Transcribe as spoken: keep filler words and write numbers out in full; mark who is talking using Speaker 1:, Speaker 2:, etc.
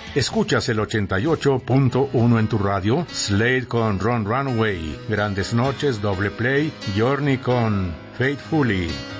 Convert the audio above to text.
Speaker 1: Escuchas el ochenta y ocho punto uno en tu radio, Slade con Run Runaway, Grandes Noches, Doble Play, Journey con Faithfully.